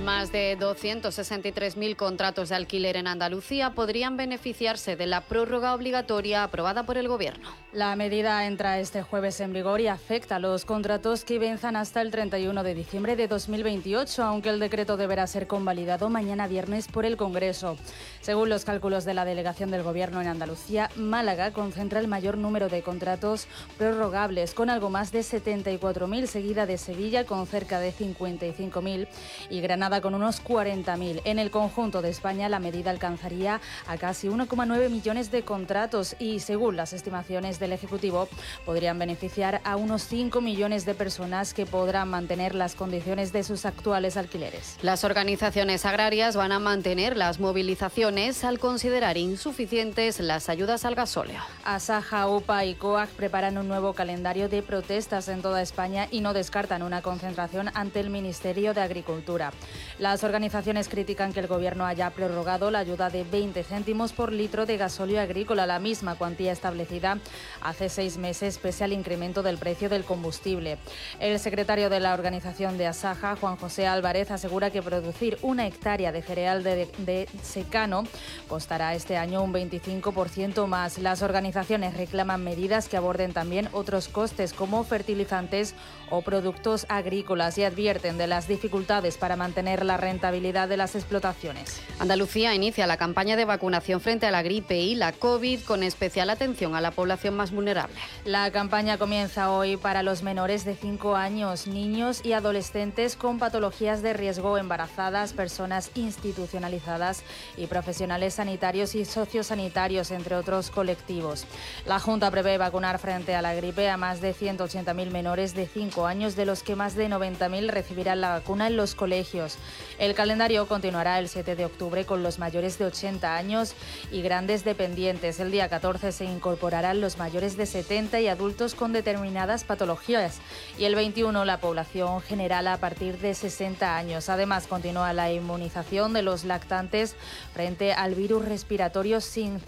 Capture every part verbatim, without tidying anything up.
Más de doscientos sesenta y tres mil contratos de alquiler en Andalucía podrían beneficiarse de la prórroga obligatoria aprobada por el Gobierno. La medida entra este jueves en vigor y afecta a los contratos que venzan hasta el treinta y uno de diciembre de dos mil veintiocho, aunque el decreto deberá ser convalidado mañana viernes por el Congreso. Según los cálculos de la delegación del Gobierno en Andalucía, Málaga concentra el mayor número de contratos prorrogables, con algo más de setenta y cuatro mil, seguida de Sevilla con cerca de cincuenta y cinco mil y Granada con unos cuarenta mil. En el conjunto de España la medida alcanzaría a casi uno coma nueve millones de contratos y, según las estimaciones del Ejecutivo, podrían beneficiar a unos cinco millones de personas que podrán mantener las condiciones de sus actuales alquileres. Las organizaciones agrarias van a mantener las movilizaciones al considerar insuficientes las ayudas al gasóleo. Asaja, U P A y COAG preparan un nuevo calendario de protestas en toda España y no descartan una concentración ante el Ministerio de Agricultura. Las organizaciones critican que el Gobierno haya prorrogado la ayuda de veinte céntimos por litro de gasóleo agrícola, la misma cuantía establecida hace seis meses pese al incremento del precio del combustible. El secretario de la organización de Asaja, Juan José Álvarez, asegura que producir una hectárea de cereal de, de secano costará este año un veinticinco por ciento más. Las organizaciones reclaman medidas que aborden también otros costes como fertilizantes o productos agrícolas y advierten de las dificultades para mantener la rentabilidad de las explotaciones. Andalucía inicia la campaña de vacunación frente a la gripe y la COVID con especial atención a la población más vulnerable. La campaña comienza hoy para los menores de cinco años, niños y adolescentes con patologías de riesgo, embarazadas, personas institucionalizadas y profesionales sanitarios y sociosanitarios, entre otros colectivos. La Junta prevé vacunar frente a la gripe a más de ciento ochenta mil menores de cinco años, de los que más de noventa mil recibirán la vacuna en los colegios. El calendario continuará el siete de octubre con los mayores de ochenta años y grandes dependientes. El día catorce se incorporarán los mayores de setenta y adultos con determinadas patologías. Y el veintiuno la población general a partir de sesenta años. Además, continúa la inmunización de los lactantes frente al virus respiratorio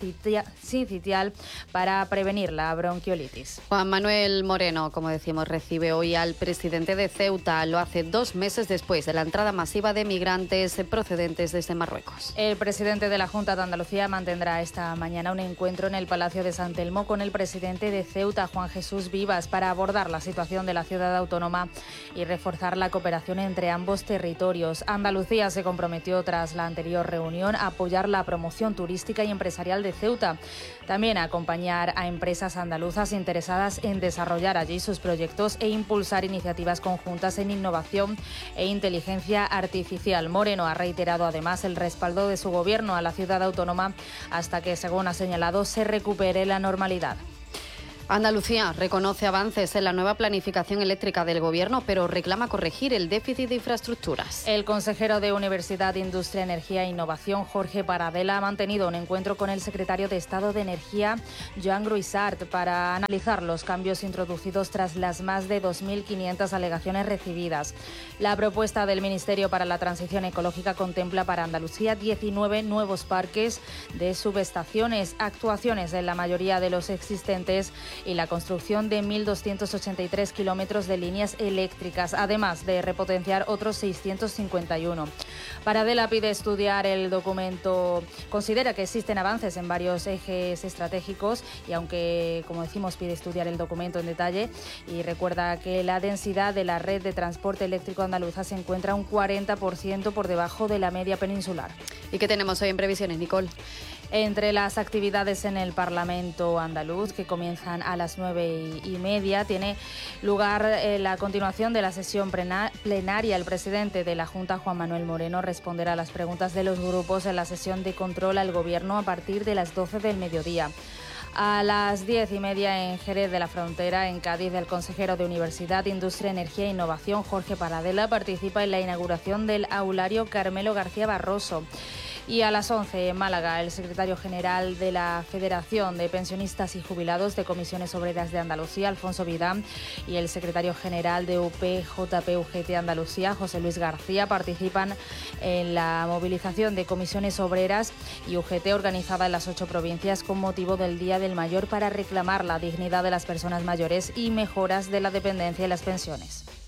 sincitial para prevenir la bronquiolitis. Juan Manuel Moreno, como decimos, recibe hoy al presidente de Ceuta. Lo hace dos meses después de la entrada masiva de migrantes procedentes desde Marruecos. El presidente de la Junta de Andalucía mantendrá esta mañana un encuentro en el Palacio de San Telmo con el presidente de Ceuta, Juan Jesús Vivas, para abordar la situación de la ciudad autónoma y reforzar la cooperación entre ambos territorios. Andalucía se comprometió tras la anterior reunión a apoyar la promoción turística y empresarial de Ceuta, también a acompañar a empresas andaluzas interesadas en desarrollar allí sus proyectos e impulsar iniciativas conjuntas en innovación e inteligencia artificial. Moreno ha reiterado además el respaldo de su gobierno a la ciudad autónoma hasta que, según ha señalado, se recupere la normalidad. Andalucía reconoce avances en la nueva planificación eléctrica del Gobierno, pero reclama corregir el déficit de infraestructuras. El consejero de Universidad, Industria, Energía e Innovación, Jorge Paradela, ha mantenido un encuentro con el secretario de Estado de Energía, Joan Gruissart, para analizar los cambios introducidos tras las más de dos mil quinientas alegaciones recibidas. La propuesta del Ministerio para la Transición Ecológica contempla para Andalucía diecinueve nuevos parques de subestaciones, actuaciones en la mayoría de los existentes y la construcción de mil doscientos ochenta y tres kilómetros de líneas eléctricas, además de repotenciar otros seiscientos cincuenta y uno. Paradela pide estudiar el documento, considera que existen avances en varios ejes estratégicos y, aunque, como decimos, pide estudiar el documento en detalle, y recuerda que la densidad de la red de transporte eléctrico andaluza se encuentra un cuarenta por ciento por debajo de la media peninsular. ¿Y qué tenemos hoy en previsiones, Nicole? Entre las actividades en el Parlamento andaluz, que comienzan a las nueve y media, tiene lugar eh, la continuación de la sesión plenaria. El presidente de la Junta, Juan Manuel Moreno, responderá a las preguntas de los grupos en la sesión de control al Gobierno a partir de las doce del mediodía. A las diez y media en Jerez de la Frontera, en Cádiz, el consejero de Universidad, Industria, Energía e Innovación, Jorge Paradela, participa en la inauguración del aulario Carmelo García Barroso. Y a las once en Málaga, el secretario general de la Federación de Pensionistas y Jubilados de Comisiones Obreras de Andalucía, Alfonso Vidán, y el secretario general de U P J P U G T Andalucía, José Luis García, participan en la movilización de comisiones obreras y U G T organizada en las ocho provincias con motivo del Día del Mayor para reclamar la dignidad de las personas mayores y mejoras de la dependencia y las pensiones.